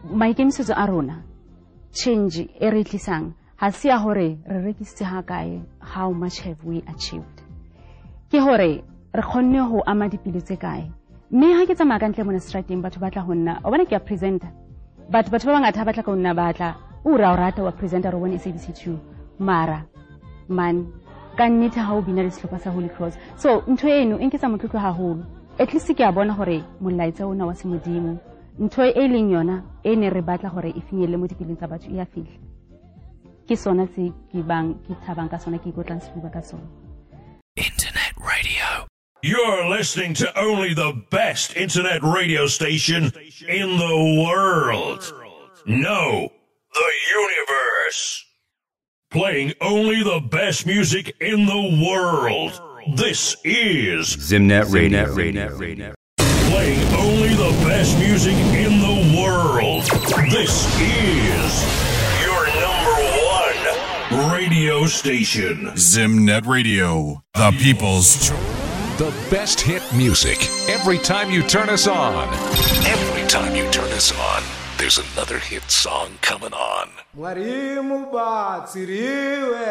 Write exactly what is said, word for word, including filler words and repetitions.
maikemisetso a rona change e re tlisang ha se ya hore re rekisitse ha kae, how much have we achieved, ke hore re khonne ho ama dipilo tse kae. Mme ha ke tsamaya ka ntle mona strateng batho ba tla ho nna o bona ke ya presenter, but batho ba bangata ba tla ka nna ba tla o ra o rata wa presenter ro bone S A B C two mara man ka nnete ha o bina le sehlopha sa Holy Cross. So ntho eno e nketsa motlotlo haholo, at least ke a bona hore molaetsa ona wa semodimo ntho e leng yona e ne re batla hore e finyelle mo dipileng tsa batho e ya fihla. Ke sona se ke bang ke thabang ka sona, ke ikotlang sefuba ka sona. Internet radio. You're listening to only the best internet radio station in the world. No, the universe. Playing only the best music in the world. This is Zimnet Radio. Playing only the best music in the world. This is your number one radio station. Zimnet Radio, the people's choice. The best hit music every time you turn us on. Every time you turn us on, there's another hit song coming on.